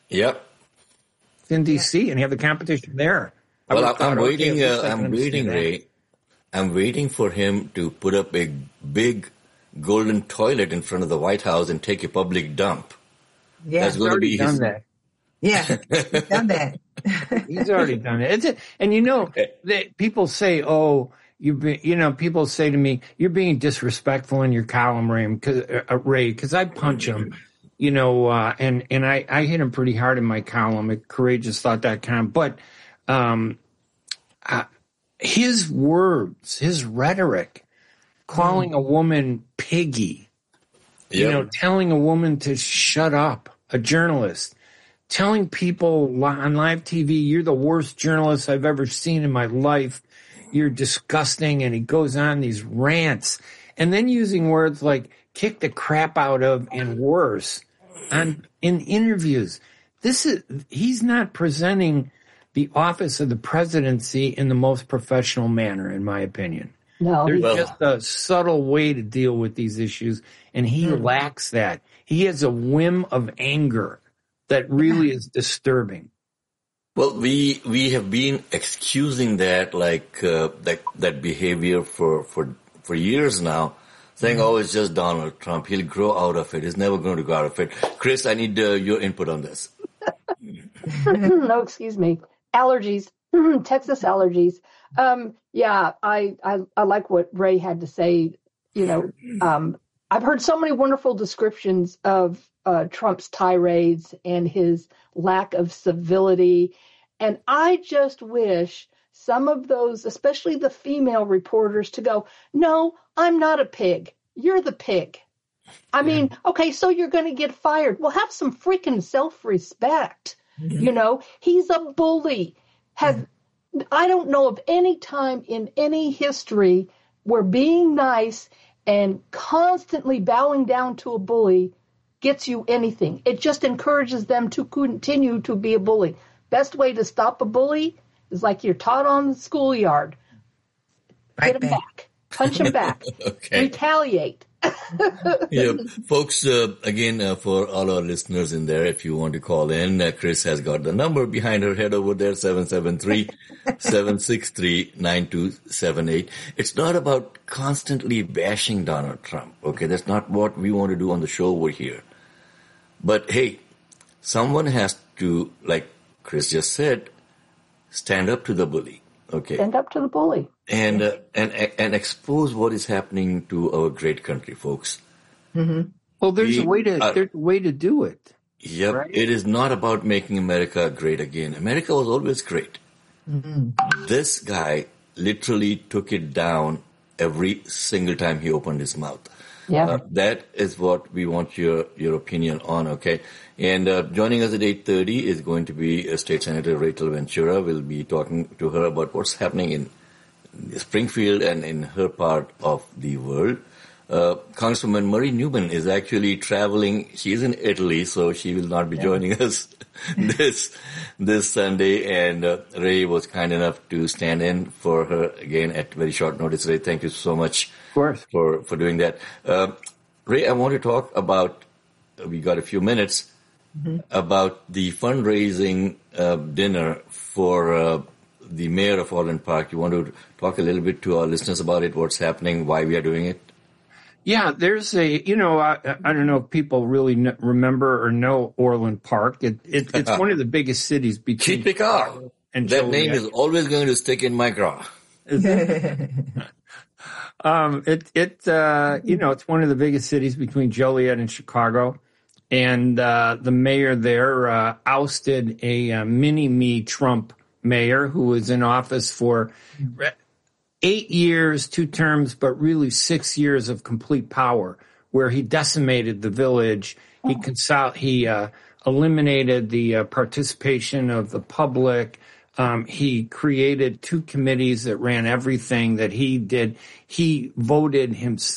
Yep. It's in D.C. and you have the competition there. Well, I'm waiting. I'm waiting, Ray. I'm waiting for him to put up a big golden toilet in front of the White House and take a public dump. Yeah, That's going to be his. That. Yeah, he's done that. He's already done it. And you know, people say, "Oh, people say to me, you're being disrespectful in your column, Ray, because I punch him." You know, and I hit him pretty hard in my column at courageousthought.com. But his words, his rhetoric, calling a woman piggy, telling a woman to shut up, a journalist, telling people on live TV, you're the worst journalist I've ever seen in my life. You're disgusting. And he goes on these rants and then using words like kick the crap out of and worse. In interviews, he's not presenting the office of the presidency in the most professional manner, in my opinion. No, there's just a subtle way to deal with these issues, and he lacks that. He has a whim of anger that really is disturbing. Well, we have been excusing that that behavior for years now. Saying, oh, it's just Donald Trump. He'll grow out of it. He's never going to grow out of it. Chris, I need your input on this. No, excuse me. Allergies, Texas allergies. Yeah, I like what Ray had to say. You know, I've heard so many wonderful descriptions of Trump's tirades and his lack of civility. And I just wish some of those, especially the female reporters, to go, no, I'm not a pig. You're the pig. I mean, okay, so you're going to get fired. Well, have some freaking self-respect. Mm-hmm. You know, he's a bully. I don't know of any time in any history where being nice and constantly bowing down to a bully gets you anything. It just encourages them to continue to be a bully. Best way to stop a bully is like you're taught on the schoolyard. Hit him back. Punch him back. Okay. Retaliate. Yeah, folks, again, for all our listeners in there, if you want to call in, Chris has got the number behind her head over there, 773-763-9278. It's not about constantly bashing Donald Trump, okay? That's not what we want to do on the show over here. But, hey, someone has to, like Chris just said, stand up to the bully. Okay. Stand up to the bully. And expose what is happening to our great country, folks. Mm-hmm. Well, there's a way to do it. Yep. Right? It is not about making America great again. America was always great. Mm-hmm. This guy literally took it down every single time he opened his mouth. Yeah. That is what we want your opinion on, okay? And joining us at 8:30 is going to be State Senator Rachel Ventura. We'll be talking to her about what's happening in Springfield and in her part of the world. Congresswoman Marie Newman is actually traveling. She's in Italy, so she will not be joining us this Sunday. And Ray was kind enough to stand in for her again at very short notice. Ray, thank you so much for doing that. Ray, I want to talk about, we got a few minutes, about the fundraising dinner for the mayor of Orland Park. You want to talk a little bit to our listeners about it, what's happening, why we are doing it? Yeah, there's I don't know if people really remember or know Orland Park. It's one of the biggest cities between Chicago and that Joliet. Name is always going to stick in my craw. It's one of the biggest cities between Joliet and Chicago. And the mayor there ousted a mini-me Trump mayor who was in office for 8 years, 2 terms, but really 6 years of complete power, where he decimated the village. He eliminated the participation of the public. He created 2 committees that ran everything that he did. He voted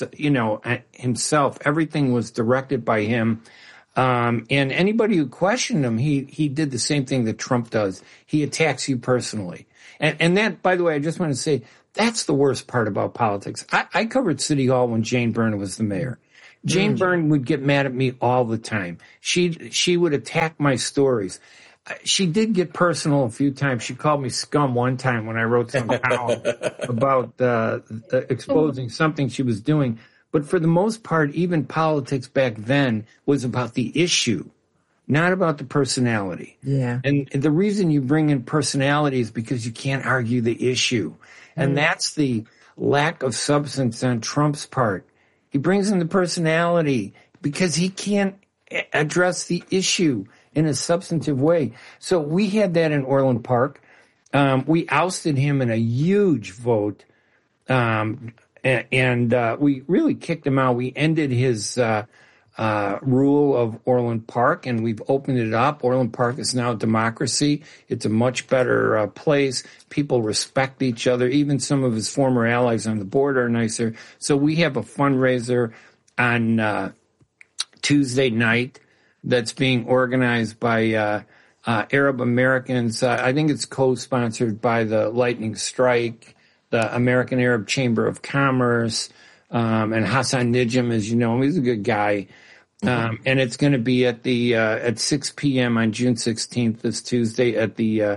himself. Everything was directed by him. And anybody who questioned him, he did the same thing that Trump does. He attacks you personally. And that, by the way, I just want to say, that's the worst part about politics. I covered City Hall when Jane Byrne was the mayor. Jane Byrne would get mad at me all the time. She would attack my stories. She did get personal a few times. She called me scum one time when I wrote some column about exposing something she was doing. But for the most part, even politics back then was about the issue, not about the personality. Yeah. And the reason you bring in personality is because you can't argue the issue. And that's the lack of substance on Trump's part. He brings in the personality because he can't address the issue in a substantive way. So we had that in Orland Park. We ousted him in a huge vote. And we really kicked him out. We ended his rule of Orland Park, and we've opened it up. Orland Park is now a democracy. It's a much better place. People respect each other. Even some of his former allies on the board are nicer. So we have a fundraiser on Tuesday night that's being organized by Arab Americans. I think it's co-sponsored by the Lightning Strike, the American Arab Chamber of Commerce, and Hassan Nijam, as you know, he's a good guy. And it's going to be at 6 p.m. on June 16th, this Tuesday, at the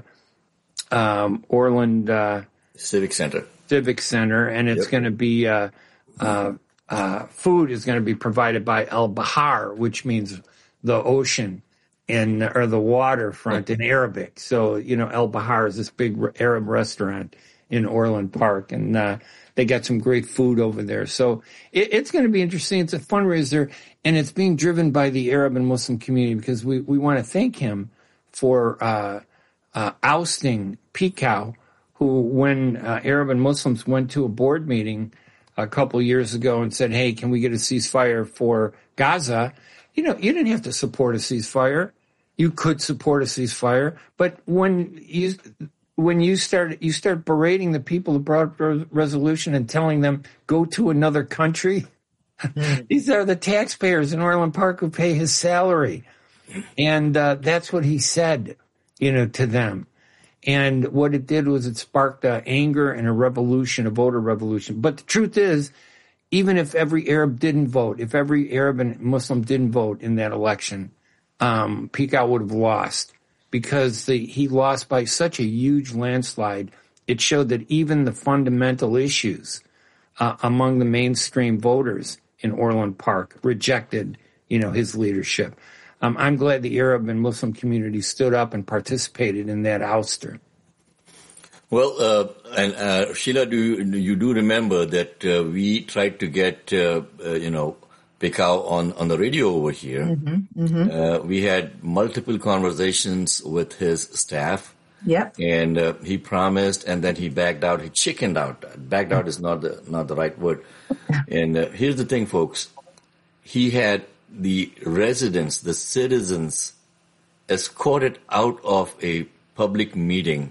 Orland Civic Center. And it's going to be food is going to be provided by Al Bahar, which means the ocean or the waterfront in Arabic. So, El Bahar is this big Arab restaurant in Orland Park, and they got some great food over there. So it's going to be interesting. It's a fundraiser, and it's being driven by the Arab and Muslim community because we want to thank him for ousting Pekow, who, when Arab and Muslims went to a board meeting a couple years ago and said, hey, can we get a ceasefire for Gaza? You didn't have to support a ceasefire. You could support a ceasefire, but when you start berating the people who brought a resolution and telling them go to another country, these are the taxpayers in Orland Park who pay his salary, and that's what he said, to them. And what it did was it sparked anger and a revolution, a voter revolution. But the truth is, even if every Arab didn't vote, if every Arab and Muslim didn't vote in that election, Pekow would have lost because he lost by such a huge landslide. It showed that even the fundamental issues among the mainstream voters in Orland Park rejected, his leadership. I'm glad the Arab and Muslim community stood up and participated in that ouster. Well, and Sheila, you do remember that we tried to get, Pekow on the radio over here. We had multiple conversations with his staff. Yep. And he promised, and then he backed out. He chickened out. Backed out is not the right word. And here's the thing, folks. He had the residents, the citizens, escorted out of a public meeting.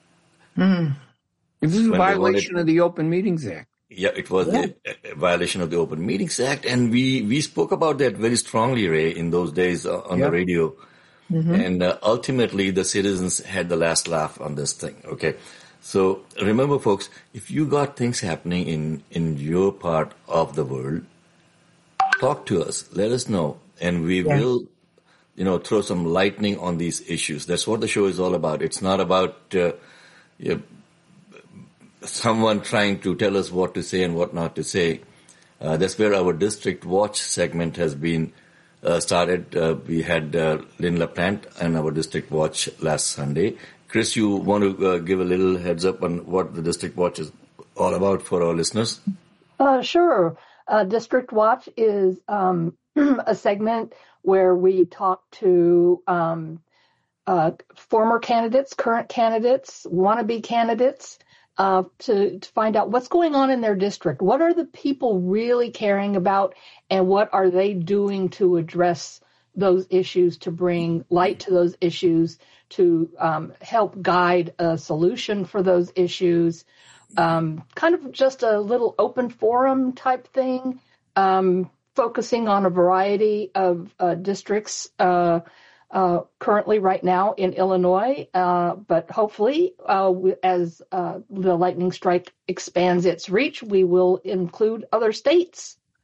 This is a violation of the Open Meetings Act. Yeah, it was a violation of the Open Meetings Act, and we spoke about that very strongly, Ray, in those days on the radio. And ultimately, the citizens had the last laugh on this thing. Okay, so remember, folks, if you got things happening in your part of the world, talk to us. Let us know, and we will, throw some lightning on these issues. That's what the show is all about. It's not about someone trying to tell us what to say and what not to say. That's where our District Watch segment has been started. We had Lynn LaPlante and our District Watch last Sunday. Chris, you want to give a little heads up on what the District Watch is all about for our listeners? Sure. District Watch is a segment where we talk to former candidates, current candidates, wannabe candidates, to find out what's going on in their district. What are the people really caring about, and what are they doing to address those issues, to bring light to those issues, to help guide a solution for those issues. Kind of just a little open forum type thing, focusing on a variety of districts currently right now in Illinois, but hopefully as the lightning strike expands its reach, we will include other states.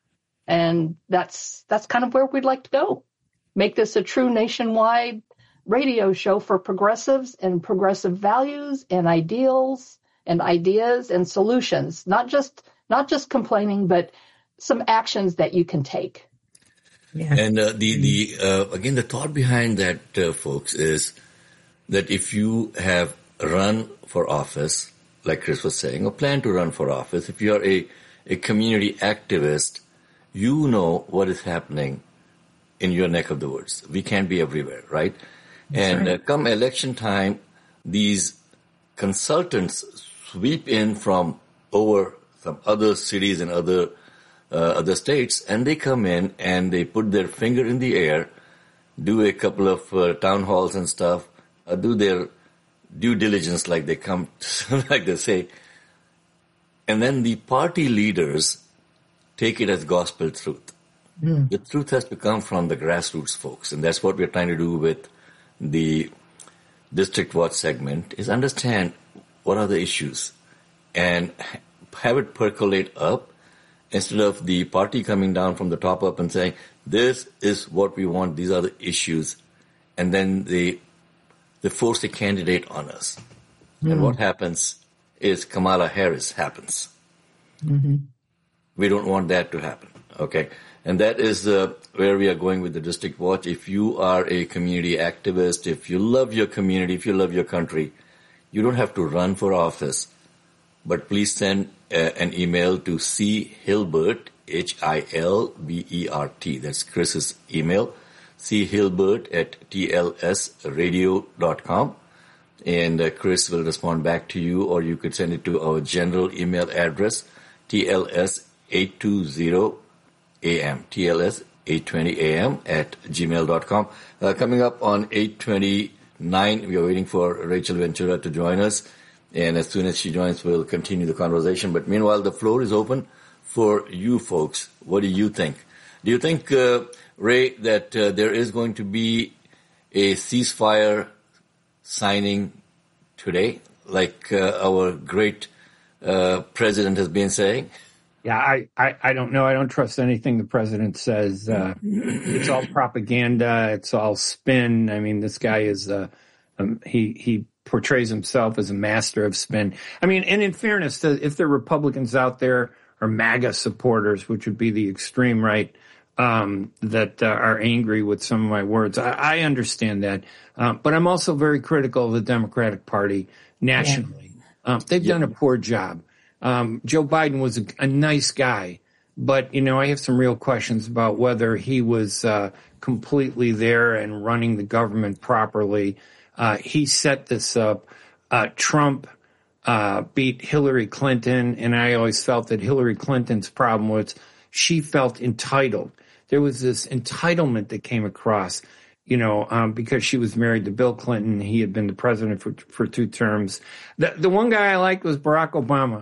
And that's kind of where we'd like to go. Make this a true nationwide radio show for progressives and progressive values and ideals and ideas and solutions, not just complaining, but some actions that you can take. Yeah. And again, the thought behind that, folks, is that if you have run for office, like Chris was saying, or plan to run for office, if you're a community activist, you know what is happening in your neck of the woods. We can't be everywhere, right? And come election time, these consultants sweep in from over some other cities and other states, and they come in and they put their finger in the air, do a couple of town halls and stuff, do their due diligence like they come, like they say, and then the party leaders take it as gospel truth. The truth has to come from the grassroots folks, and that's what we're trying to do with the District Watch segment, is understand what are the issues and have it percolate up instead of the party coming down from the top up and saying, this is what we want, these are the issues, and then they force a candidate on us. And what happens is Kamala Harris happens. We don't want that to happen, okay? And that is where we are going with the District Watch. If you are a community activist, if you love your community, if you love your country, you don't have to run for office, but please send an email to C. Hilbert, Hilbert. That's Chris's email, chilbert@tlsradio.com. And Chris will respond back to you, or you could send it to our general email address, tls820am, tls820am @gmail.com. Coming up on 8:29, we are waiting for Rachel Ventura to join us. And as soon as she joins, we'll continue the conversation. But meanwhile, the floor is open for you folks. What do you think? Do you think, Ray, that there is going to be a ceasefire signing today, like our great president has been saying? Yeah, I don't know. I don't trust anything the president says. It's all propaganda. It's all spin. I mean, this guy is he portrays himself as a master of spin. I mean, and in fairness, if there are Republicans out there or MAGA supporters, which would be the extreme right, that are angry with some of my words, I understand that. But I'm also very critical of the Democratic Party nationally. They've done a poor job. Joe Biden was a nice guy, but, I have some real questions about whether he was completely there and running the government properly. He set this up. Trump beat Hillary Clinton, and I always felt that Hillary Clinton's problem was she felt entitled. There was this entitlement that came across, because she was married to Bill Clinton. He had been the president for 2 terms. The one guy I liked was Barack Obama.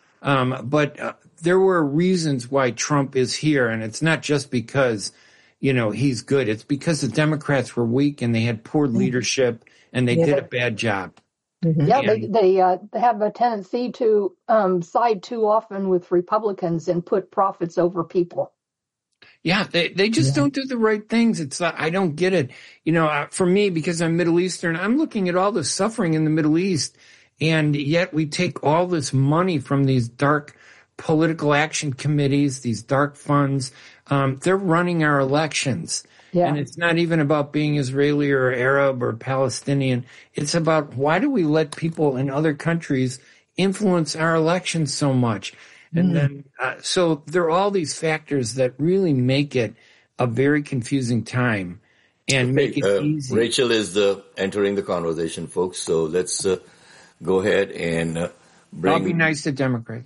But there were reasons why Trump is here, and it's not just because, he's good. It's because the Democrats were weak and they had poor leadership and they did a bad job. Yeah, they have a tendency to side too often with Republicans and put profits over people. Yeah, they just don't do the right things. It's I don't get it. For me, because I'm Middle Eastern, I'm looking at all the suffering in the Middle East, and yet we take all this money from these dark political action committees, these dark funds. They're running our elections. Yeah. And it's not even about being Israeli or Arab or Palestinian. It's about why do we let people in other countries influence our elections so much? And then, so there are all these factors that really make it a very confusing time and make it easy. Rachel is entering the conversation, folks. So let's go ahead and bring. I'll be nice to Democrats.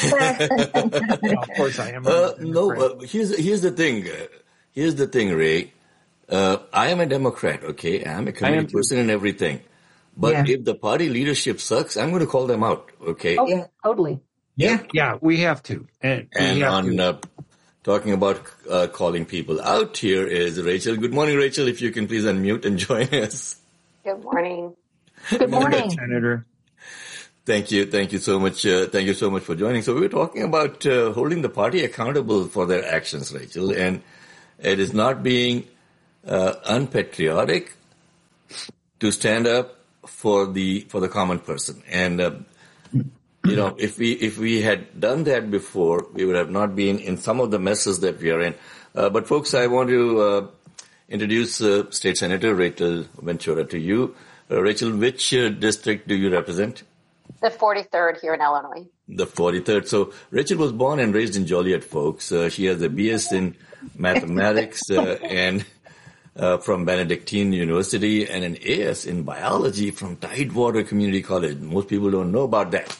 Of course, I am. No, here's the thing. Here's the thing, Ray. I am a Democrat. Okay, I'm a community person and everything. But if the party leadership sucks, I'm going to call them out. Okay. Oh, yeah, totally. Yeah, we have to. And talking about calling people out here is Rachel. Good morning, Rachel. If you can please unmute and join us. Good morning. Good morning, Senator. Thank you so much. Thank you so much for joining. So we were talking about holding the party accountable for their actions, Rachel, and it is not being unpatriotic to stand up for the common person. And if we had done that before, we would have not been in some of the messes that we are in. But folks, I want to introduce State Senator Rachel Ventura to you. Rachel, which district do you represent? The 43rd here in Illinois. The 43rd. So Rachel was born and raised in Joliet, folks. She has a BS in mathematics and from Benedictine University and an AS in biology from Tidewater Community College. Most people don't know about that.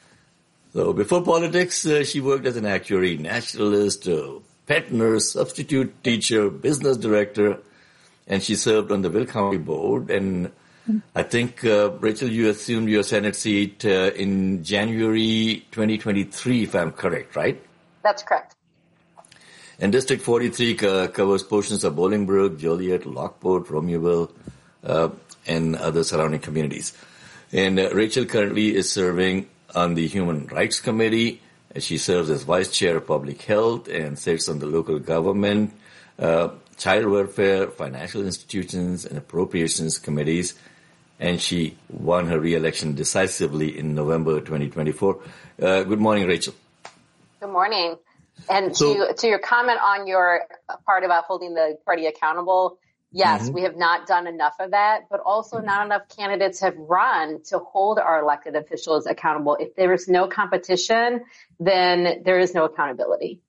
So before politics, she worked as an actuary, naturalist, pet nurse, substitute teacher, business director, and she served on the Will County Board. And I think, Rachel, you assumed your Senate seat in January 2023, if I'm correct, right? That's correct. And District 43 covers portions of Bolingbrook, Joliet, Lockport, Romeoville, and other surrounding communities. And Rachel currently is serving on the Human Rights Committee. She serves as Vice Chair of Public Health and sits on the local government, child welfare, financial institutions, and appropriations committees. And she won her re-election decisively in November 2024. Good morning, Rachel. Good morning. And to your comment on your part about holding the party accountable, yes, we have not done enough of that, but also not enough candidates have run to hold our elected officials accountable. If there is no competition, then there is no accountability.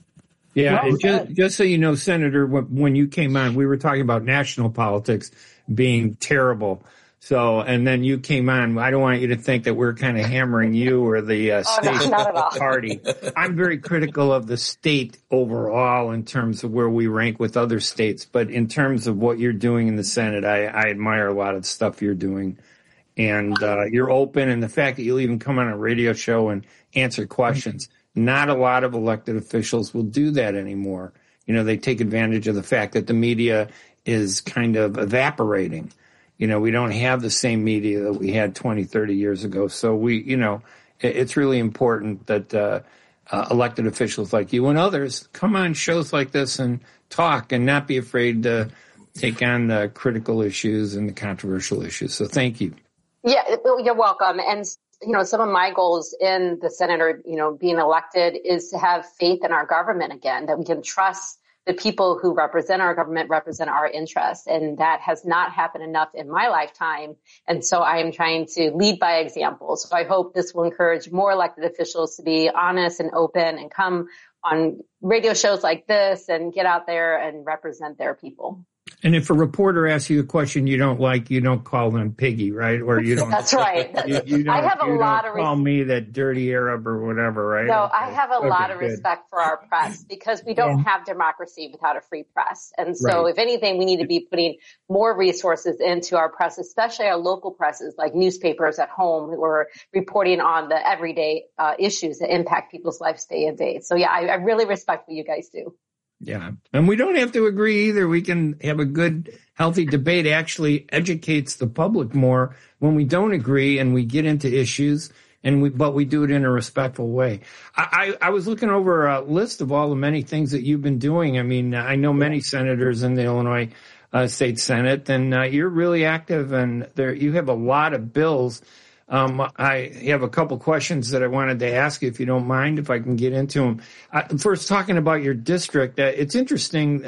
Yeah, and just so you know, Senator, when you came on, we were talking about national politics being terrible. So, and then you came on. I don't want you to think that we're kind of hammering you or the state party. I'm very critical of the state overall in terms of where we rank with other states. But in terms of what you're doing in the Senate, I admire a lot of the stuff you're doing. And you're open. And the fact that you'll even come on a radio show and answer questions. Not a lot of elected officials will do that anymore. You know, they take advantage of the fact that the media is kind of evaporating. You know, we don't have the same media that we had 20, 30 years ago. So it's really important that elected officials like you and others come on shows like this and talk and not be afraid to take on the critical issues and the controversial issues. So thank you. Yeah, you're welcome. And, some of my goals in the Senate or, being elected is to have faith in our government again, that we can trust the people who represent our government represent our interests. And that has not happened enough in my lifetime. And so I am trying to lead by example. So I hope this will encourage more elected officials to be honest and open and come on radio shows like this and get out there and represent their people. And if a reporter asks you a question you don't like, you don't call them piggy, right? Or you don't. That's right. You don't, I have a lot of call me that dirty Arab or whatever, right? No, okay. I have a lot of respect for our press because we don't have democracy without a free press. And so if anything, we need to be putting more resources into our press, especially our local presses like newspapers at home who are reporting on the everyday issues that impact people's lives day and day. So yeah, I really respect what you guys do. Yeah. And we don't have to agree either. We can have a good, healthy debate. Actually educates the public more when we don't agree and we get into issues but we do it in a respectful way. I was looking over a list of all the many things that you've been doing. I mean, I know many senators in the Illinois State Senate, and you're really active, and you have a lot of bills. I have a couple questions that I wanted to ask you, if you don't mind, if I can get into them. First, talking about your district, it's interesting.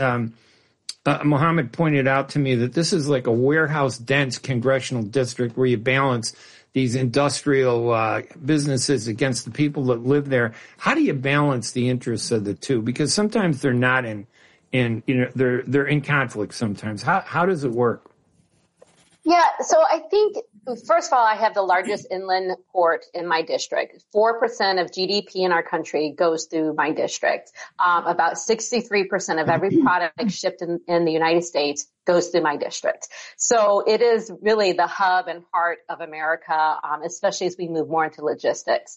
Mohammed pointed out to me that this is like a warehouse-dense congressional district where you balance these industrial businesses against the people that live there. How do you balance the interests of the two? Because sometimes they're not they're in conflict sometimes. How does it work? Yeah, so I think, first of all, I have the largest inland port in my district. 4% of GDP in our country goes through my district. About 63% of every product shipped in the United States goes through my district. So it is really the hub and heart of America, especially as we move more into logistics.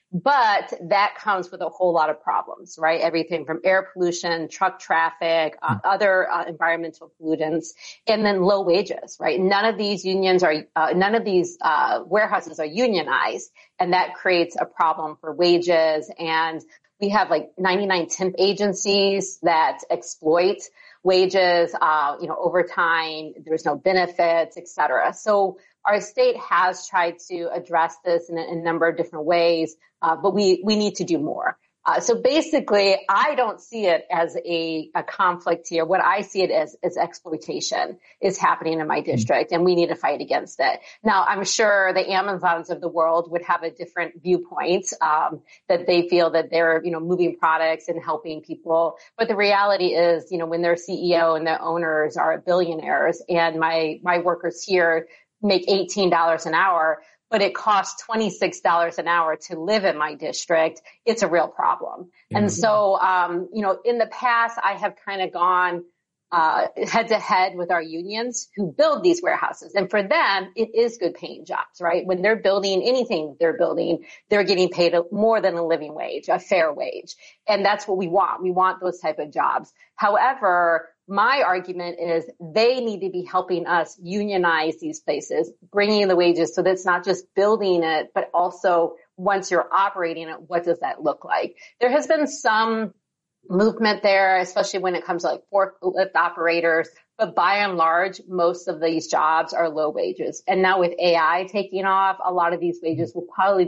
But that comes with a whole lot of problems, right? Everything from air pollution, truck traffic, other environmental pollutants, and then low wages, right? None of these warehouses are unionized, and that creates a problem for wages. And we have like 99 temp agencies that exploit wages, overtime. There's no benefits, et cetera. So our state has tried to address this in a number of different ways, but we need to do more. So basically, I don't see it as a conflict here. What I see it as exploitation is happening in my district, and we need to fight against it. Now, I'm sure the Amazons of the world would have a different viewpoint, that they feel that they're, moving products and helping people. But the reality is, when their CEO and their owners are billionaires, and my workers here make $18 an hour, but it costs $26 an hour to live in my district, it's a real problem. Yeah. And so, in the past, I have kind of gone head to head with our unions who build these warehouses. And for them, it is good paying jobs, right? When they're building anything they're building, they're getting paid more than a living wage, a fair wage. And that's what we want. We want those type of jobs. However, my argument is they need to be helping us unionize these places, bringing in the wages so that it's not just building it, but also once you're operating it, what does that look like? There has been some movement there, especially when it comes to like forklift operators. But by and large, most of these jobs are low wages. And now with AI taking off, a lot of these jobs will probably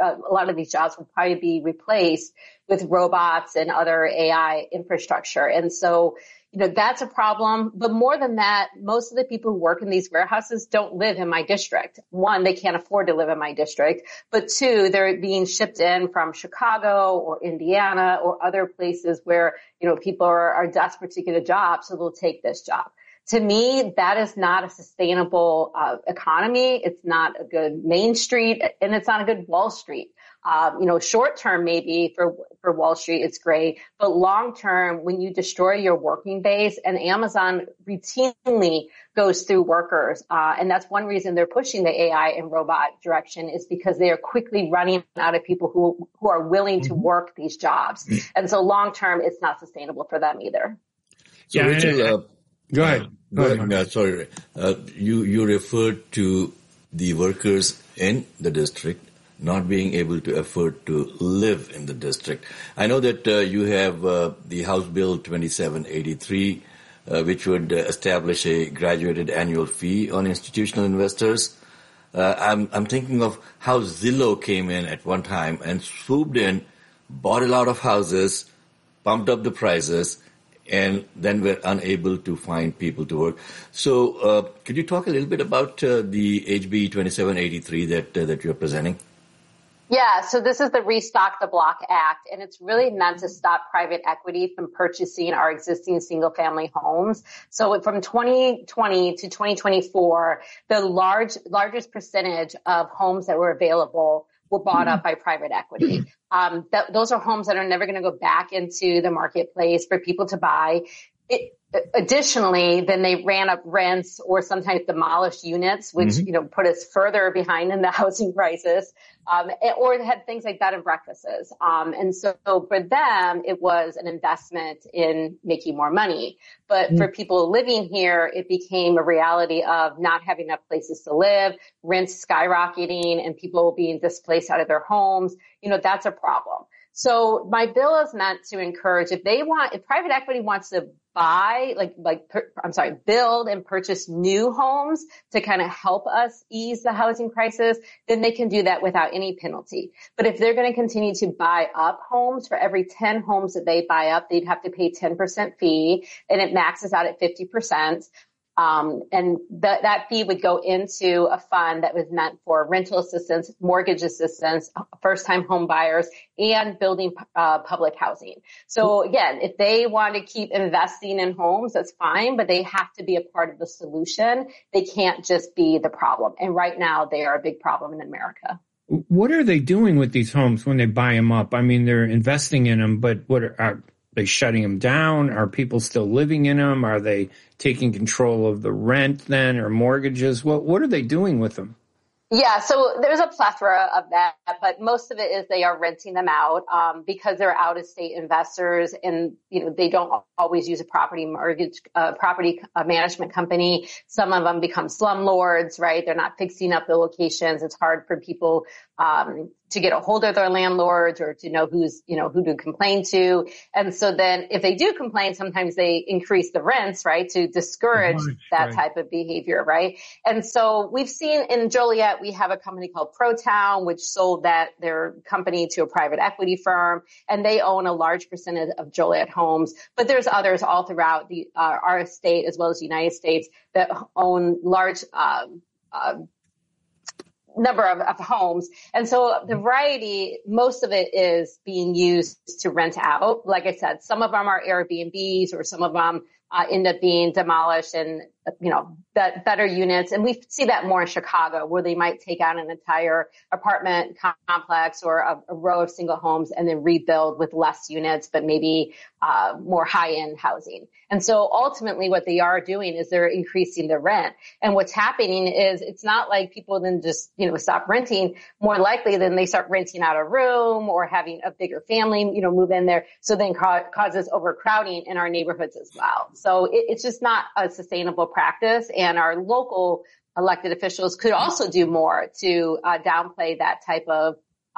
be replaced with robots and other AI infrastructure. And so, that's a problem. But more than that, most of the people who work in these warehouses don't live in my district. One, they can't afford to live in my district. But two, they're being shipped in from Chicago or Indiana or other places where, people are desperate to get a job. So they'll take this job. To me, that is not a sustainable economy. It's not a good Main Street, and it's not a good Wall Street. Short term, maybe for Wall Street, it's great. But long term, when you destroy your working base, and Amazon routinely goes through workers, and that's one reason they're pushing the AI and robot direction, is because they are quickly running out of people who are willing to work these jobs. And so long term, it's not sustainable for them either. So yeah, Rachel, go ahead. Sorry. You referred to the workers in the district not being able to afford to live in the district. I know that you have the House Bill 2783, which would establish a graduated annual fee on institutional investors. I'm thinking of how Zillow came in at one time and swooped in, bought a lot of houses, pumped up the prices, and then we're unable to find people to work. So could you talk a little bit about the HB 2783 that you're presenting? Yeah, so this is the Restock the Block Act, and it's really meant to stop private equity from purchasing our existing single-family homes. So from 2020 to 2024, the largest percentage of homes that were available were bought up by private equity. Those are homes that are never going to go back into the marketplace for people to buy. Additionally, then they ran up rents or sometimes demolished units, which, put us further behind in the housing crisis, or had things like bed and breakfasts. And so for them, it was an investment in making more money. But for people living here, it became a reality of not having enough places to live, rents skyrocketing, and people being displaced out of their homes. That's a problem. So my bill is meant to encourage, if private equity wants to build and purchase new homes to kind of help us ease the housing crisis, then they can do that without any penalty. But if they're going to continue to buy up homes, for every 10 homes that they buy up, they'd have to pay 10% fee, and it maxes out at 50%. And that fee would go into a fund that was meant for rental assistance, mortgage assistance, first-time home buyers, and building public housing. So again, if they want to keep investing in homes, that's fine, but they have to be a part of the solution. They can't just be the problem. And right now, they are a big problem in America. What are they doing with these homes when they buy them up? I mean, they're investing in them, but are they shutting them down? Are people still living in them? Are they taking control of the rent then, or mortgages? What are they doing with them? Yeah, so there's a plethora of that, but most of it is they are renting them out because they're out-of-state investors, and they don't always use a property management company. Some of them become slumlords, right? They're not fixing up the locations. It's hard for people to get a hold of their landlords or to know who to complain to. And so then if they do complain, sometimes they increase the rents, right, to discourage that type of behavior, right? And so we've seen in Joliet, we have a company called ProTown, which sold their company to a private equity firm, and they own a large percentage of Joliet homes. But there's others all throughout our state as well as the United States that own large number of homes. And so the variety, most of it is being used to rent out. Like I said, some of them are Airbnbs, or some of them end up being demolished and, better units. And we see that more in Chicago, where they might take out an entire apartment complex or a row of single homes and then rebuild with less units, but maybe more high-end housing. And so ultimately what they are doing is they're increasing the rent. And what's happening is it's not like people then just, stop renting. More likely then they start renting out a room or having a bigger family, move in there. So then causes overcrowding in our neighborhoods as well. So it's just not a sustainable practice. And our local elected officials could also do more to downplay that type of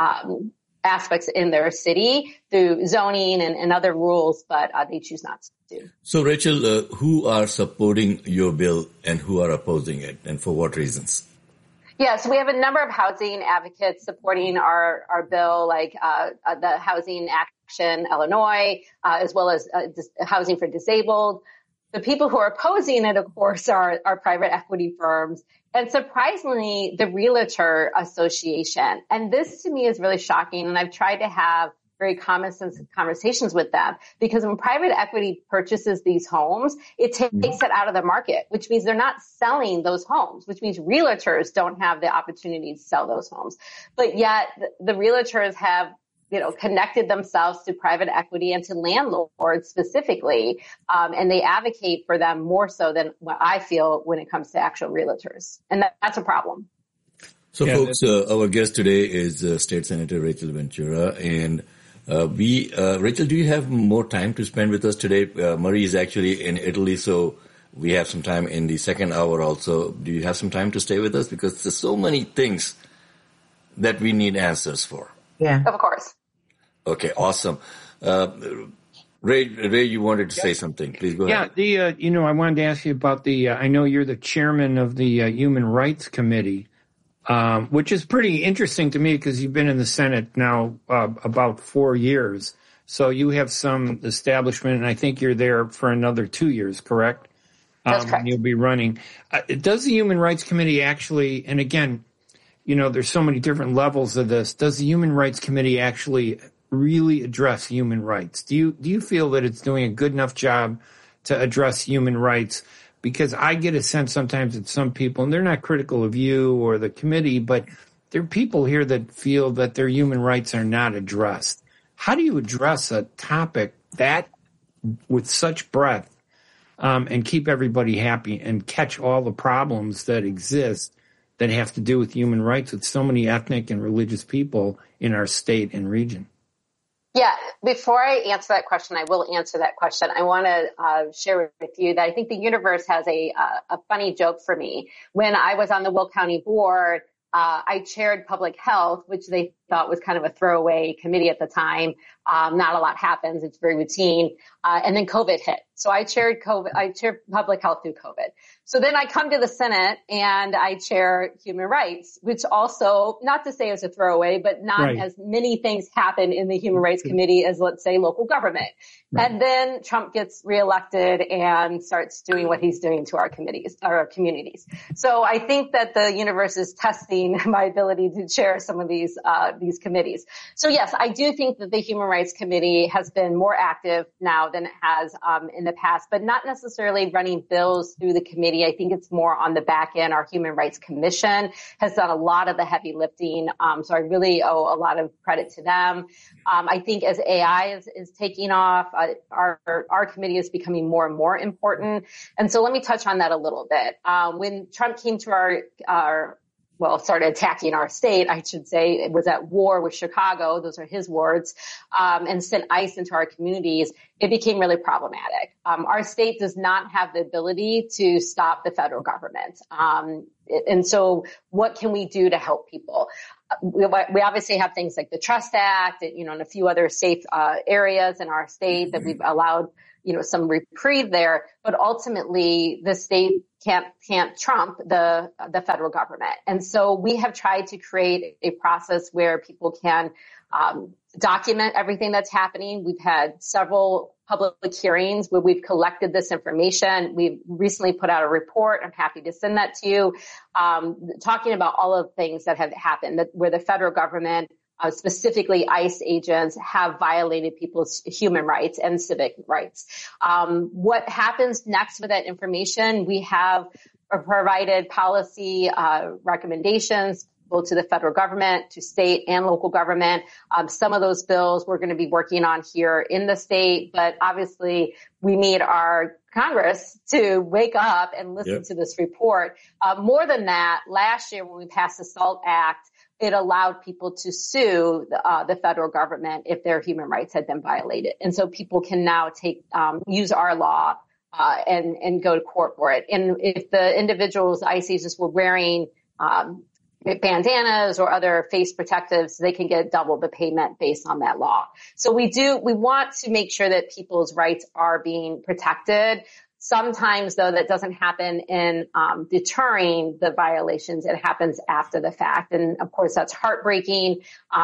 aspects in their city through zoning and other rules, but they choose not to. So, Rachel, who are supporting your bill and who are opposing it, and for what reasons? Yeah, so we have a number of housing advocates supporting our bill, like the Housing Action Illinois, as well as Housing for Disabled. The people who are opposing it, of course, are private equity firms, and surprisingly, the Realtor Association. And this to me is really shocking, and I've tried to have very common sense conversations with them, because when private equity purchases these homes, it takes it out of the market, which means they're not selling those homes, which means realtors don't have the opportunity to sell those homes. But yet the realtors have connected themselves to private equity and to landlords specifically, and they advocate for them more so than what I feel when it comes to actual realtors. And that's a problem. So, folks, our guest today is State Senator Rachel Ventura, and Rachel, do you have more time to spend with us today? Murray is actually in Italy, so we have some time in the second hour also. Do you have some time to stay with us? Because there's so many things that we need answers for. Yeah. Of course. Okay, awesome. Ray, you wanted to say something. Please go ahead. Yeah, I wanted to ask you about I know you're the chairman of the Human Rights Committee, which is pretty interesting to me because you've been in the Senate now about 4 years. So you have some establishment, and I think you're there for another 2 years, correct? That's correct. You'll be running. Does the Human Rights Committee actually, and again, there's so many different levels of this, does the Human Rights Committee actually really address human rights? Do you feel that it's doing a good enough job to address human rights? Because I get a sense sometimes that some people, and they're not critical of you or the committee, but there are people here that feel that their human rights are not addressed. How do you address a topic that with such breadth and keep everybody happy and catch all the problems that exist that have to do with human rights with so many ethnic and religious people in our state and region? Yeah, before I answer that question, I will answer that question. I want to share with you that I think the universe has a funny joke for me. When I was on the Will County Board, I chaired public health, which they thought was kind of a throwaway committee at the time. Not a lot happens. It's very routine. And then COVID hit. So I chaired public health through COVID. So then I come to the Senate and I chair human rights, which also, not to say it was a throwaway, but not as many things happen in the Human Rights Committee as, let's say, local government. Right. And then Trump gets reelected and starts doing what he's doing to our communities. So I think that the universe is testing my ability to chair some of these committees. So yes, I do think that the Human Rights Committee has been more active now than it has in the past, but not necessarily running bills through the committee. I think it's more on the back end. Our Human Rights Commission has done a lot of the heavy lifting. So I really owe a lot of credit to them. I think as AI is taking off, our committee is becoming more and more important. And so let me touch on that a little bit. When Trump came to our started attacking our state, I should say. It was at war with Chicago. Those are his words. And sent ICE into our communities. It became really problematic. Our state does not have the ability to stop the federal government. And so what can we do to help people? We obviously have things like the Trust Act, and a few other safe areas in our state that we've allowed, some reprieve there. But ultimately, the state can't trump the federal government. And so we have tried to create a process where people can document everything that's happening. We've had several public hearings where we've collected this information. We've recently put out a report. I'm happy to send that to you, talking about all of the things that have happened, where the federal government, specifically ICE agents, have violated people's human rights and civic rights. What happens next with that information? We have provided policy recommendations both to the federal government, to state and local government. Some of those bills we're going to be working on here in the state, but obviously we need our Congress to wake up and listen to this report. More than that, last year when we passed the SALT Act, it allowed people to sue the federal government if their human rights had been violated. And so people can now use our law and go to court for it. And if the individuals, ICE agents, were wearing bandanas or other face protectives, they can get double the payment based on that law. So we want to make sure that people's rights are being protected. Sometimes, though, that doesn't happen in deterring the violations. It happens after the fact. And of course, that's heartbreaking.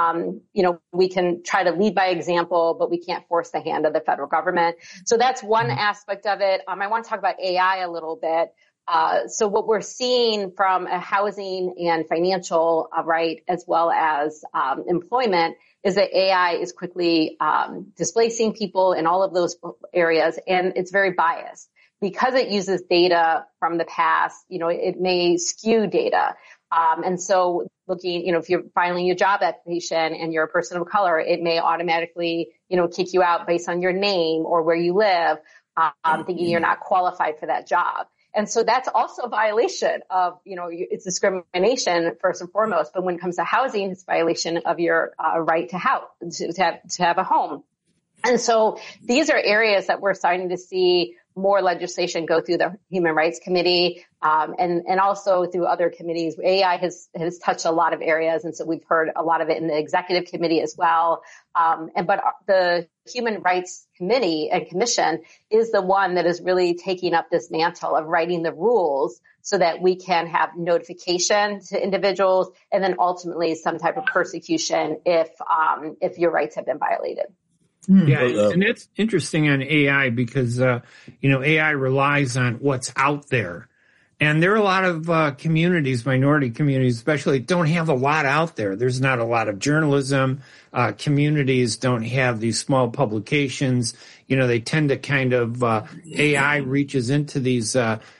We can try to lead by example, but we can't force the hand of the federal government. So that's one aspect of it. I want to talk about AI a little bit. So what we're seeing from a housing and financial right, as well as employment, is that AI is quickly displacing people in all of those areas, and it's very biased. Because it uses data from the past, it may skew data. And so looking, if you're filing your job application and you're a person of color, it may automatically, kick you out based on your name or where you live, thinking you're not qualified for that job. And so that's also a violation of, it's discrimination first and foremost. But when it comes to housing, it's a violation of your right to have a home. And so these are areas that we're starting to see more legislation go through the Human Rights Committee, and also through other committees. AI has touched a lot of areas, and so we've heard a lot of it in the Executive Committee as well. But the Human Rights Committee and Commission is the one that is really taking up this mantle of writing the rules so that we can have notification to individuals, and then ultimately some type of persecution if your rights have been violated. Yeah, and it's interesting on AI because, AI relies on what's out there. And there are a lot of communities, minority communities especially, don't have a lot out there. There's not a lot of journalism. Communities don't have these small publications. They tend to kind of, AI reaches into these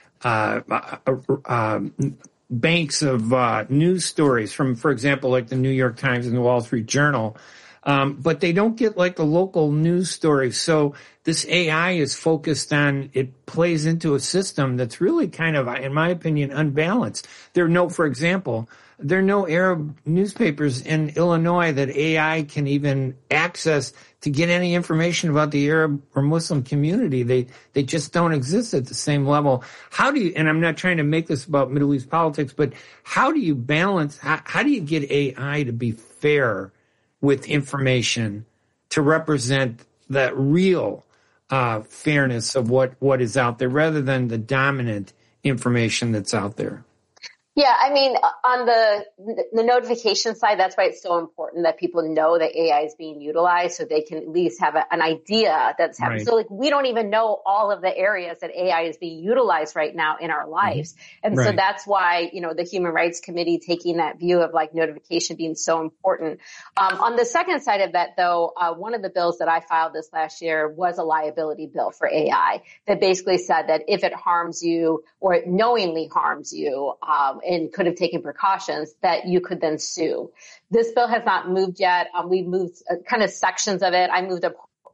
banks of news stories from, for example, like the New York Times and the Wall Street Journal. But they don't get like the local news stories. So this AI is focused on, it plays into a system that's really kind of, in my opinion, unbalanced. For example, there are no Arab newspapers in Illinois that AI can even access to get any information about the Arab or Muslim community. They just don't exist at the same level. And I'm not trying to make this about Middle East politics, but how do you balance, how do you get AI to be fair with information to represent the real fairness of what is out there rather than the dominant information that's out there? Yeah, on the notification side, that's why it's so important that people know that AI is being utilized so they can at least have an idea that's happening. Right. So we don't even know all of the areas that AI is being utilized right now in our lives. And so that's why, the Human Rights Committee taking that view of notification being so important. On the second side of that, though, one of the bills that I filed this last year was a liability bill for AI that basically said that if it harms you or it knowingly harms you, and could have taken precautions, that you could then sue. This bill has not moved yet. We moved kind of sections of it. I moved a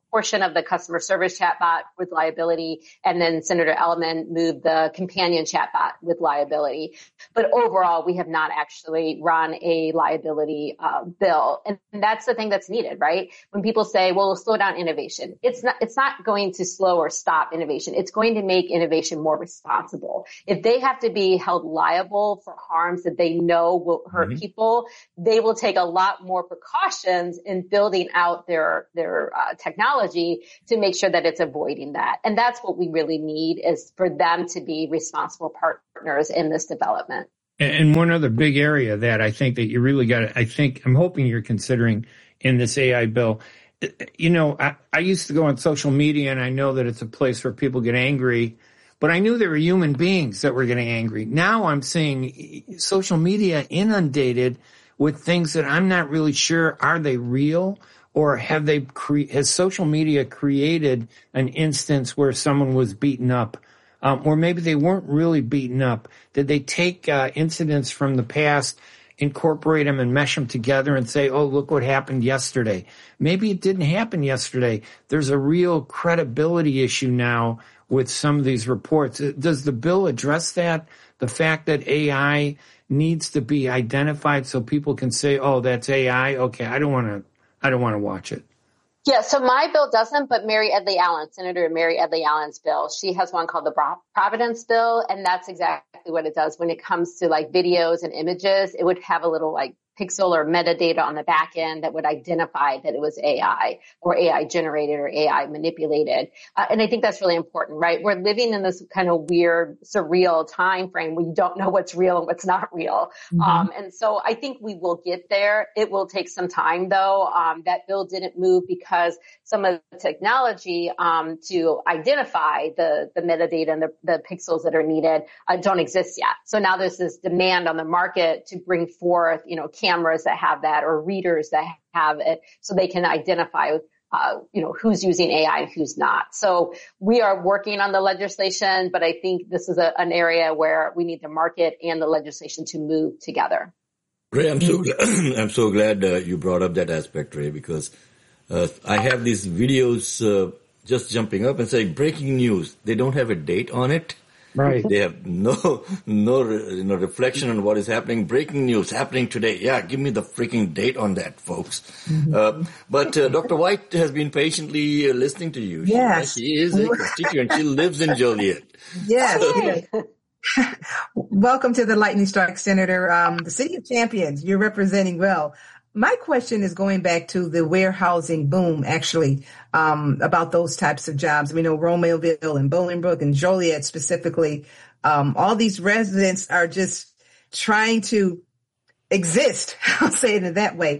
portion of the customer service chatbot with liability, and then Senator Ellman moved the companion chatbot with liability. But overall, we have not actually run a liability bill, and that's the thing that's needed, right? When people say, "Well, we'll slow down innovation," it's not going to slow or stop innovation. It's going to make innovation more responsible. If they have to be held liable for harms that they know will hurt people, they will take a lot more precautions in building out their technology to make sure that it's avoiding that. And that's what we really need, is for them to be responsible partners in this development. And one other big area that I think that you really got to, I'm hoping you're considering in this AI bill. You know, I used to go on social media, and I know that it's a place where people get angry, but I knew there were human beings that were getting angry. Now I'm seeing social media inundated with things that I'm not really sure, are they real? Or has social media created an instance where someone was beaten up? Or maybe they weren't really beaten up. Did they take incidents from the past, incorporate them and mesh them together and say, oh, look what happened yesterday? Maybe it didn't happen yesterday. There's a real credibility issue now with some of these reports. Does the bill address that? The fact that AI needs to be identified so people can say, oh, that's AI. Okay, I don't want to watch it. Yeah, so my bill doesn't, but Mary Edley Allen, Senator Mary Edley Allen's bill, she has one called the Providence Bill, and that's exactly what it does. When it comes to like videos and images, it would have a little like pixel or metadata on the back end that would identify that it was AI or AI generated or AI manipulated. And I think that's really important, right? We're living in this kind of weird, surreal time frame where you don't know what's real and what's not real. And so I think we will get there. It will take some time, though. That bill didn't move because some of the technology to identify the metadata and the pixels that are needed don't exist yet. So now there's this demand on the market to bring forth, cameras that have that or readers that have it so they can identify, who's using AI and who's not. So we are working on the legislation, but I think this is an area where we need the market and the legislation to move together. Ray, I'm so glad you brought up that aspect, Ray, because I have these videos just jumping up and saying breaking news. They don't have a date on it. Right. They have no reflection on what is happening. Breaking news happening today. Yeah, give me the freaking date on that, folks. But Dr. White has been patiently listening to you. Yes. She is a constituent. She lives in Joliet. Yes. Welcome to the Lightning Strike, Senator. The City of Champions, you're representing well. My question is going back to the warehousing boom, actually, about those types of jobs. We know Romeoville and Bolingbrook and Joliet specifically, all these residents are just trying to exist. I'll say it in that way.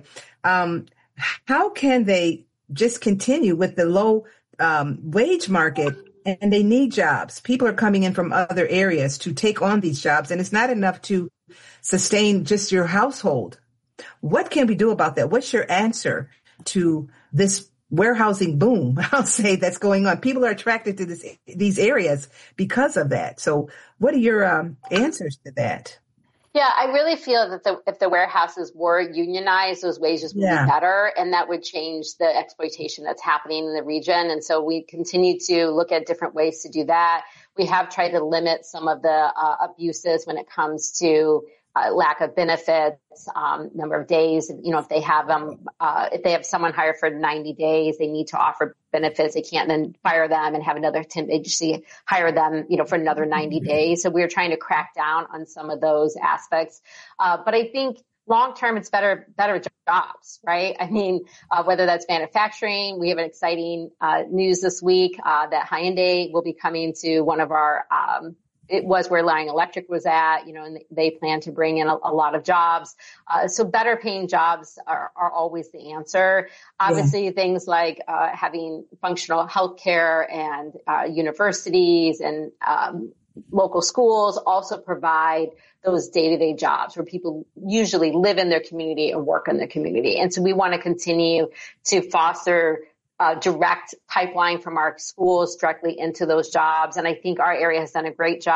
How can they just continue with the low wage market? And they need jobs. People are coming in from other areas to take on these jobs, and it's not enough to sustain just your household. What can we do about that? What's your answer to this warehousing boom, I'll say, that's going on? People are attracted to these areas because of that. So what are your answers to that? Yeah, I really feel that if the warehouses were unionized, those wages would be better, and that would change the exploitation that's happening in the region. And so we continue to look at different ways to do that. We have tried to limit some of the abuses when it comes to lack of benefits, number of days. If they have someone hired for 90 days, they need to offer benefits. They can't then fire them and have another temp agency hire them, for another 90 days. So we're trying to crack down on some of those aspects. But I think long term, it's better jobs, right? I mean, whether that's manufacturing, we have an exciting news this week that Hyundai will be coming to one of our it was where Lion Electric was at, and they plan to bring in a lot of jobs. So better paying jobs are always the answer. Obviously, things like having functional healthcare and universities and local schools also provide those day-to-day jobs where people usually live in their community and work in their community. And so we want to continue to foster direct pipeline from our schools directly into those jobs. And I think our area has done a great job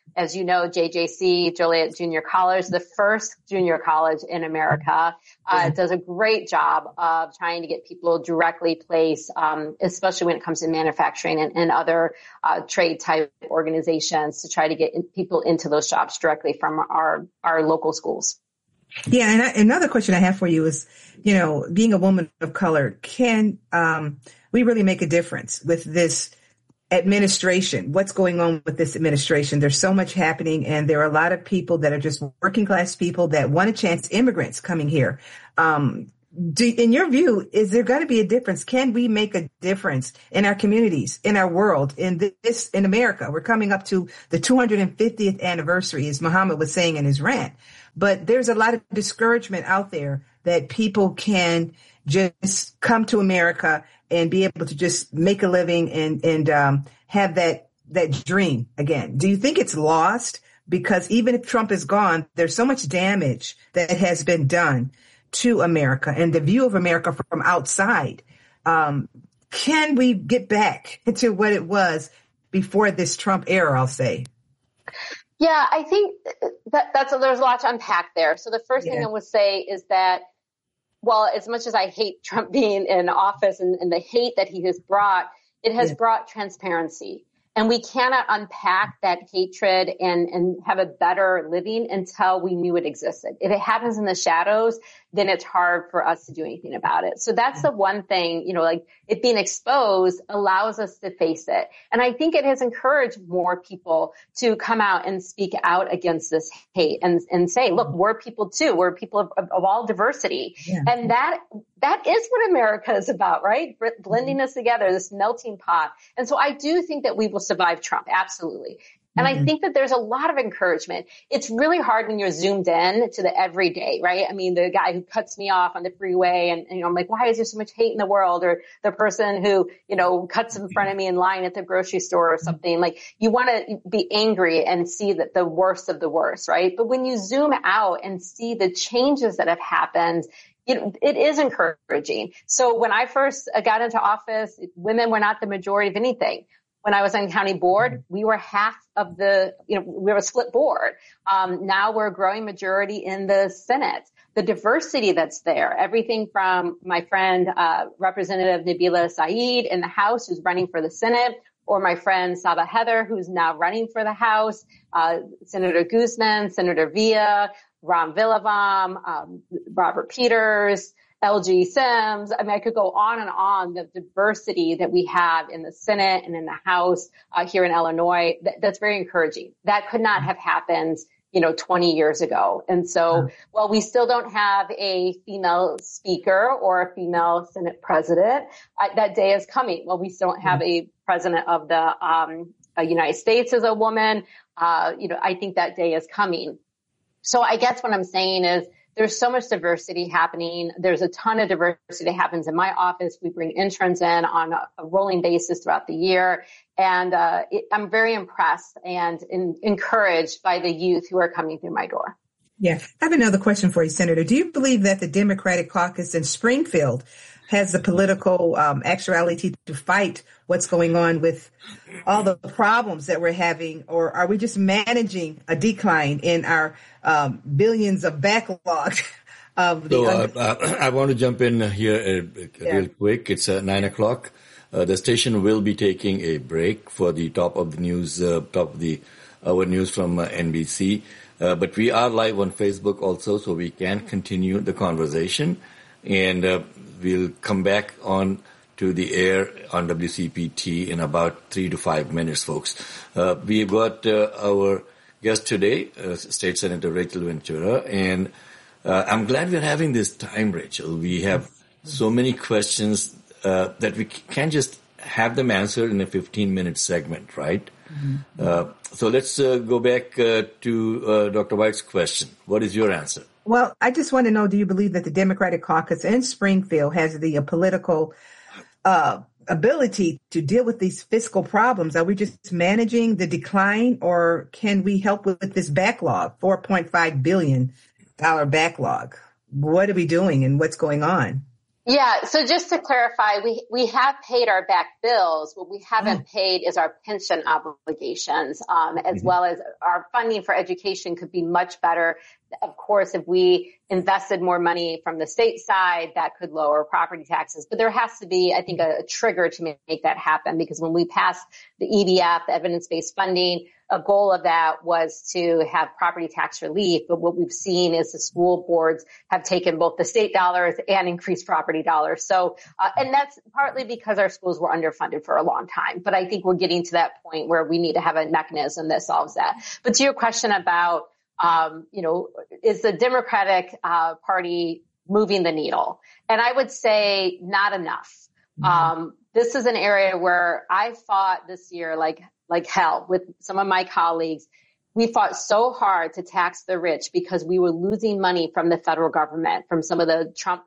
as you know, JJC, Joliet Junior College, the first junior college in America, does a great job of trying to get people directly placed, especially when it comes to manufacturing and other trade type organizations, to try to get people into those jobs directly from our local schools. Yeah. And another question I have for you is, being a woman of color, can we really make a difference with this administration? What's going on with this administration? There's so much happening, and there are a lot of people that are just working class people that want a chance, immigrants coming here. In your view, is there going to be a difference? Can we make a difference in our communities, in our world, in America? We're coming up to the 250th anniversary, as Muhammad was saying in his rant. But there's a lot of discouragement out there that people can just come to America and be able to just make a living and have that dream again. Do you think it's lost? Because even if Trump is gone, there's so much damage that has been done to America and the view of America from outside. Can we get back to what it was before this Trump era, I'll say? Yeah, I think there's a lot to unpack there. So the first thing I would say is that, well, as much as I hate Trump being in office and the hate that he has brought, it has brought transparency. And we cannot unpack that hatred and have a better living until we knew it existed. If it happens in the shadows, then it's hard for us to do anything about it. So that's the one thing, like it being exposed allows us to face it. And I think it has encouraged more people to come out and speak out against this hate and say, look, we're people too. We're people of all diversity. Yeah. And that is what America is about, right? Blending us together, this melting pot. And so I do think that we will survive Trump. Absolutely. And I think that there's a lot of encouragement. It's really hard when you're zoomed in to the everyday, right? I mean, the guy who cuts me off on the freeway and I'm like, why is there so much hate in the world? Or the person who, cuts in front of me in line at the grocery store or something. Like, you want to be angry and see that the worst of the worst, right? But when you zoom out and see the changes that have happened, it is encouraging. So when I first got into office, women were not the majority of anything. When I was on county board, we were half of we were a split board. Now we're a growing majority in the Senate. The diversity that's there, everything from my friend, Representative Nabila Saeed in the House, who's running for the Senate, or my friend Sabah Heather, who's now running for the House, Senator Guzman, Senator Villa, Ron Villavam, Robert Peters, LG Sims. I mean, I could go on, the diversity that we have in the Senate and in the House here in Illinois. That's very encouraging. That could not have happened, 20 years ago. And so, while we still don't have a female speaker or a female Senate president, that day is coming. Well, we still don't have a president of the United States as a woman. I think that day is coming. So I guess what I'm saying is, there's so much diversity happening. There's a ton of diversity that happens in my office. We bring interns in on a rolling basis throughout the year. And I'm very impressed and encouraged by the youth who are coming through my door. Yeah. I have another question for you, Senator. Do you believe that the Democratic caucus in Springfield has the political actuality to fight what's going on with all the problems that we're having, or are we just managing a decline in our billions of backlog? I want to jump in here real quick. It's 9:00. The station will be taking a break for the top of the news, our news from NBC. But we are live on Facebook also, so we can continue the conversation. And we'll come back on to the air on WCPT in about 3 to 5 minutes, folks. We've got our guest today, State Senator Rachel Ventura, and I'm glad we're having this time, Rachel. We have so many questions that we can't just have them answered in a 15-minute segment, right? Mm-hmm. So let's go back to Dr. White's question. What is your answer? Well, I just want to know, do you believe that the Democratic caucus in Springfield has the political ability to deal with these fiscal problems? Are we just managing the decline, or can we help with this backlog, $4.5 billion backlog? What are we doing and what's going on? Yeah. So just to clarify, we have paid our back bills. What we haven't paid is our pension obligations, as well as our funding for education could be much better. Of course, if we invested more money from the state side, that could lower property taxes. But there has to be, I think, a trigger to make that happen, because when we passed the EDF, the evidence-based funding, a goal of that was to have property tax relief. But what we've seen is the school boards have taken both the state dollars and increased property dollars. So, and that's partly because our schools were underfunded for a long time. But I think we're getting to that point where we need to have a mechanism that solves that. But to your question about, is the Democratic Party moving the needle? And I would say not enough. This is an area where I fought this year like hell with some of my colleagues. We fought so hard to tax the rich because we were losing money from the federal government, from some of the Trump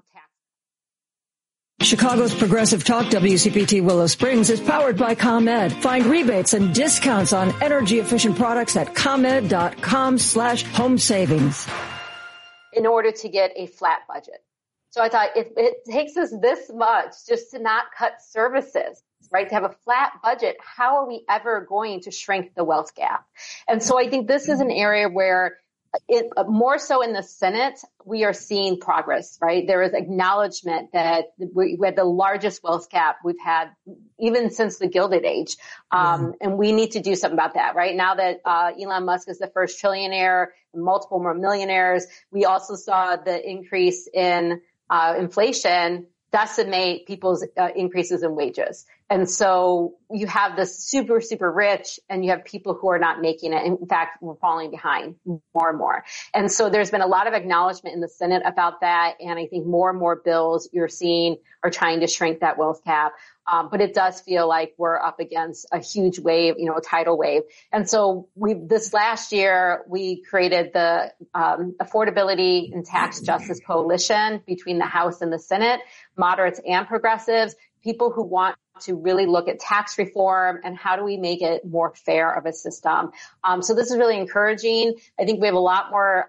tax. Chicago's Progressive Talk WCPT Willow Springs is powered by ComEd. Find rebates and discounts on energy efficient products at ComEd.com/home savings. In order to get a flat budget. So I thought if it takes us this much just to not cut services, right, to have a flat budget, how are we ever going to shrink the wealth gap? And so I think this is an area where more so in the Senate, we are seeing progress, right? There is acknowledgement that we had the largest wealth gap we've had even since the Gilded Age. And we need to do something about that, right? Now that Elon Musk is the first trillionaire, multiple more millionaires, we also saw the increase in inflation decimate people's increases in wages. And so you have the super, super rich and you have people who are not making it. In fact, we're falling behind more and more. And so there's been a lot of acknowledgement in the Senate about that. And I think more and more bills you're seeing are trying to shrink that wealth gap. But it does feel like we're up against a huge wave, a tidal wave. And so this last year, we created the Affordability and Tax Justice Coalition between the House and the Senate, moderates and progressives, people who want to really look at tax reform and how do we make it more fair of a system. So this is really encouraging. I think we have a lot more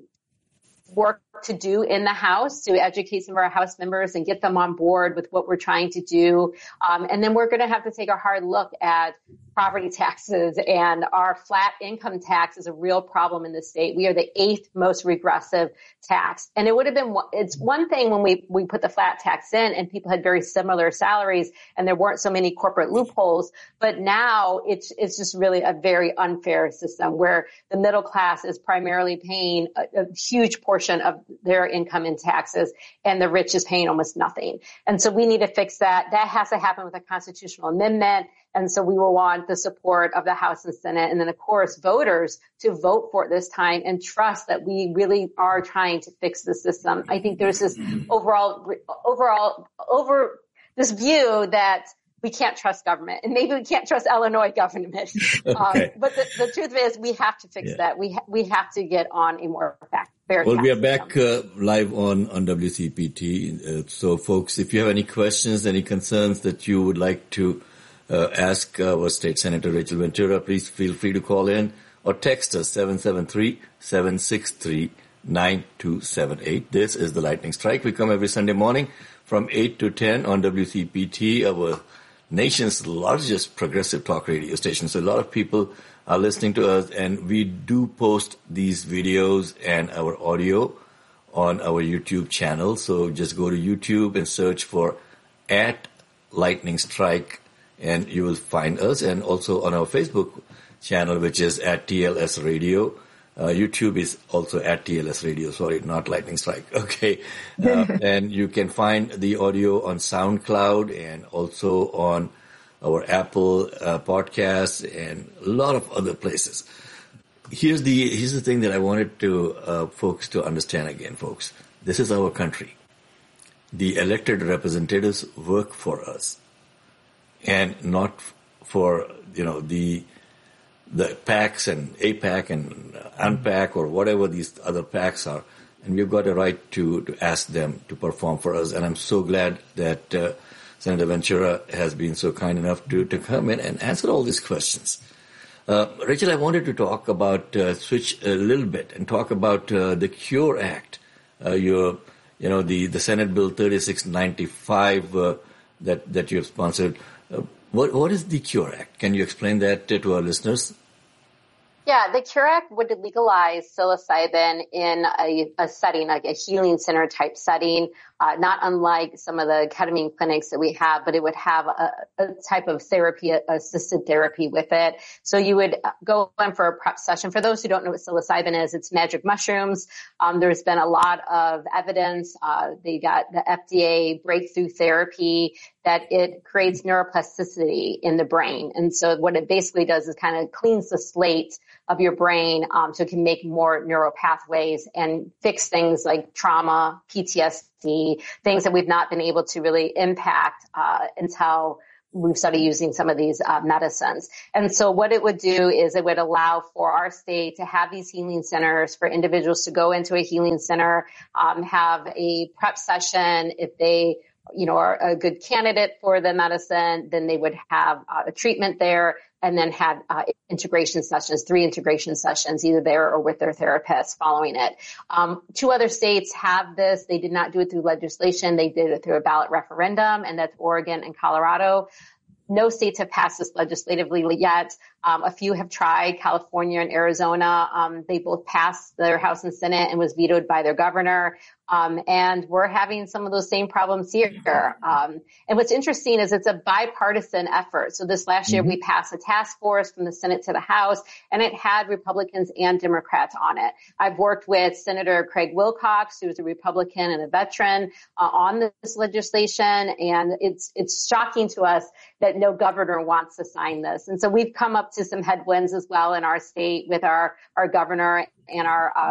work to do in the House to educate some of our House members and get them on board with what we're trying to do. And then we're going to have to take a hard look at property taxes, and our flat income tax is a real problem in the state. We are the 8th most regressive tax. And it's one thing when we put the flat tax in and people had very similar salaries and there weren't so many corporate loopholes. But now it's just really a very unfair system where the middle class is primarily paying a huge portion of their income in taxes and the rich is paying almost nothing. And so we need to fix that. That has to happen with a constitutional amendment. And so we will want the support of the House and Senate, and then, of course, voters to vote for it this time and trust that we really are trying to fix the system. I think there's this this view that we can't trust government, and maybe we can't trust Illinois government. Okay. But the truth is we have to fix that. We have to get on a more fair. Well, we are back live on WCPT. So, folks, if you have any questions, any concerns that you would like to ask our State Senator Rachel Ventura, please feel free to call in or text us 773-763-9278. This is the Lightning Strike. We come every Sunday morning from 8 to 10 on WCPT, our nation's largest progressive talk radio station. So a lot of people are listening to us, and we do post these videos and our audio on our YouTube channel. So just go to YouTube and search for @Lightning Strike, and you will find us, and also on our Facebook channel, which is @TLS Radio. YouTube is also @TLS Radio. Sorry, not Lightning Strike. Okay. And you can find the audio on SoundCloud and also on our Apple podcasts and a lot of other places. Here's the thing that I wanted to folks to understand again, folks. This is our country. The elected representatives work for us, and not for the PACs and APAC and UNPAC or whatever these other PACs are. And we've got a right to ask them to perform for us. And I'm so glad that Senator Ventura has been so kind enough to come in and answer all these questions. Rachel, I wanted to talk about, switch a little bit and talk about the CURE Act. Your the Senate Bill 3695 that you have sponsored. What is the CURE Act? Can you explain that to our listeners? Yeah, the CURE Act would legalize psilocybin in a setting, like a healing center type setting, not unlike some of the ketamine clinics that we have, but it would have a type of therapy, assisted therapy with it. So you would go in for a prep session. For those who don't know what psilocybin is, it's magic mushrooms. There's been a lot of evidence. They got the FDA breakthrough therapy that it creates neuroplasticity in the brain. And so what it basically does is kind of cleans the slate of your brain, so it can make more neural pathways and fix things like trauma, PTSD, things that we've not been able to really impact until we've started using some of these medicines. And so what it would do is it would allow for our state to have these healing centers for individuals to go into a healing center, have a prep session. If they are a good candidate for the medicine, then they would have a treatment there, and then have integration sessions, 3 integration sessions, either there or with their therapist following it. 2 other states have this. They did not do it through legislation. They did it through a ballot referendum, and that's Oregon and Colorado. No states have passed this legislatively yet. A few have tried, California and Arizona. They both passed their House and Senate and was vetoed by their governor. And we're having some of those same problems here. And what's interesting is it's a bipartisan effort. So this last year we passed a task force from the Senate to the House, and it had Republicans and Democrats on it. I've worked with Senator Craig Wilcox, who's a Republican and a veteran, on this legislation. And it's shocking to us that no governor wants to sign this. And so we've come up to some headwinds as well in our state with our governor and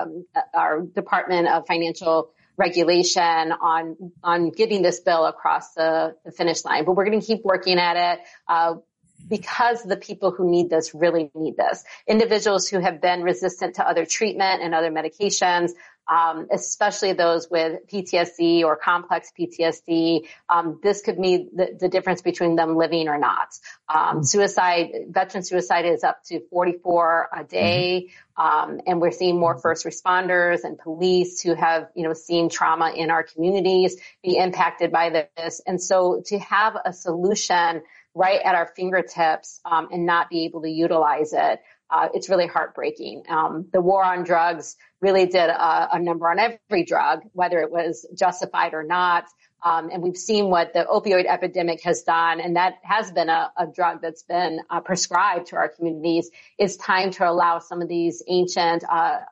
our Department of Financial Regulation on getting this bill across the finish line. But we're going to keep working at it because the people who need this really need this. Individuals who have been resistant to other treatment and other medications, especially those with PTSD or complex PTSD, this could mean the difference between them living or not. Veteran suicide is up to 44 a day. And we're seeing more first responders and police who have, seen trauma in our communities be impacted by this. And so to have a solution right at our fingertips, and not be able to utilize it, it's really heartbreaking. The war on drugs really did a number on every drug, whether it was justified or not. And we've seen what the opioid epidemic has done, and that has been a drug that's been prescribed to our communities. It's time to allow some of these ancient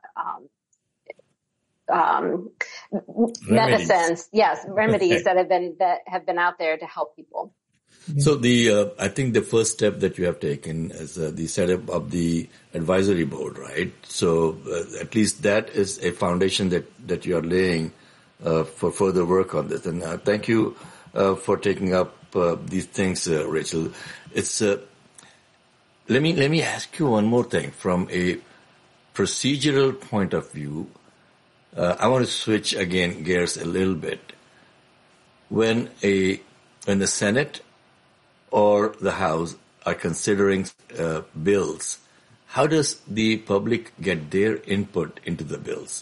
medicines, remedies that have been out there to help people. So I think the first step that you have taken is the setup of the advisory board, right? So at least that is a foundation that you are laying for further work on this. And thank you for taking up these things, Rachel. It's let me ask you one more thing from a procedural point of view. I want to switch again gears a little bit. When the Senate or the House are considering bills, how does the public get their input into the bills?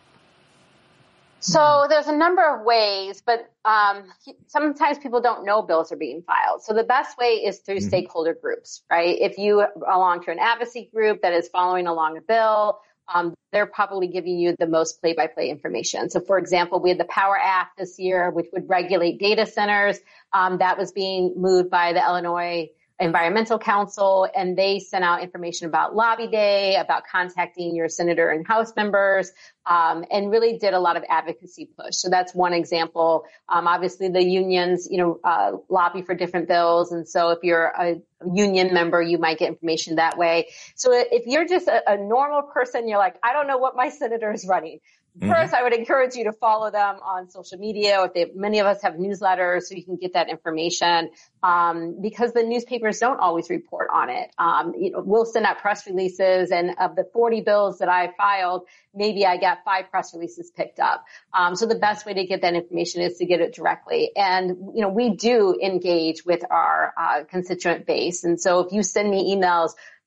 So there's a number of ways, but sometimes people don't know bills are being filed. So the best way is through stakeholder groups, right? If you belong to an advocacy group that is following along a bill, they're probably giving you the most play-by-play information. So, for example, we had the Power Act this year, which would regulate data centers. That was being moved by the Illinois Environmental Council, and they sent out information about Lobby Day, about contacting your senator and House members, and really did a lot of advocacy push. So that's one example. Obviously, the unions, lobby for different bills, and so if you're a union member, you might get information that way. So if you're just a normal person, you're like, I don't know what my senator is running. First, I would encourage you to follow them on social media. Many of us have newsletters, so you can get that information, because the newspapers don't always report on it. We'll send out press releases, and of the 40 bills that I filed, maybe I got 5 press releases picked up. So the best way to get that information is to get it directly. And, we do engage with our constituent base. And so if you send me emails,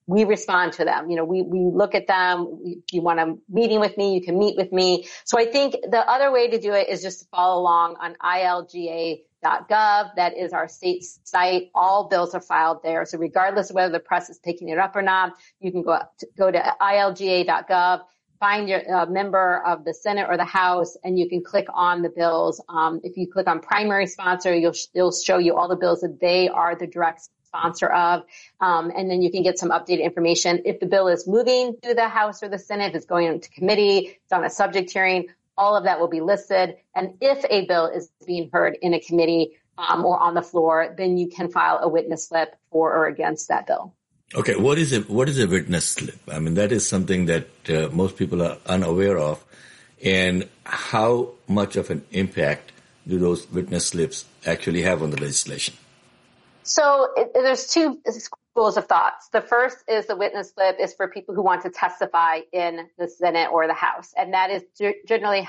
we respond to them. We look at them. If you want a meeting with me, you can meet with me. So I think the other way to do it is just to follow along on ilga.gov. That is our state site. All bills are filed there. So regardless of whether the press is picking it up or not, you can go to ilga.gov, find your member of the Senate or the House, and you can click on the bills. If you click on primary sponsor, it'll show you all the bills that they are the direct sponsor of. And then you can get some updated information. If the bill is moving to the House or the Senate, if it's going into committee, it's on a subject hearing, all of that will be listed. And if a bill is being heard in a committee or on the floor, then you can file a witness slip for or against that bill. Okay, what is a witness slip? I mean, that is something that most people are unaware of. And how much of an impact do those witness slips actually have on the legislation? So there's two schools of thoughts. The first is the witness slip is for people who want to testify in the Senate or the House. And that is generally